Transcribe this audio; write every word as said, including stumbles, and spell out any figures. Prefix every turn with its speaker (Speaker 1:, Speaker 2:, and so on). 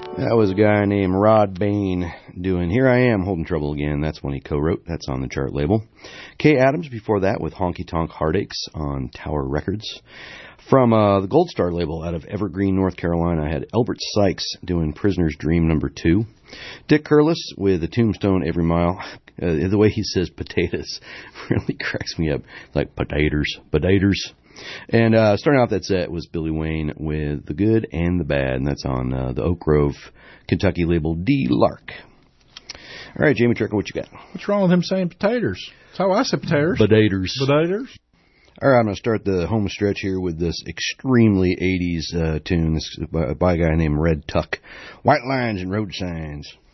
Speaker 1: That was a guy named Rod Bain doing Here I Am, Holding Trouble Again. That's one he co-wrote. That's on the chart label. Kay Adams before that with Honky Tonk Heartaches on Tower Records. From uh, the Gold Star label out of Evergreen, North Carolina, I had Elbert Sykes doing Prisoner's Dream number two. Dick Curlis with The Tombstone Every Mile. Uh, the way he says potatoes really cracks me up. Like potatoes, potatoes. And uh, starting off that set was Billy Wayne with The Good and the Bad, and that's on uh, the Oak Grove, Kentucky label D. Lark. All right, Jamie Turco, what you got?
Speaker 2: What's wrong with him saying potatoes? That's how I say potatoes.
Speaker 1: Potatoes.
Speaker 2: Potatoes.
Speaker 1: All right, I'm going to start the home stretch here with this extremely eighties uh, tune. This is by, by a guy named Red Tuck. White Lines and Road Signs.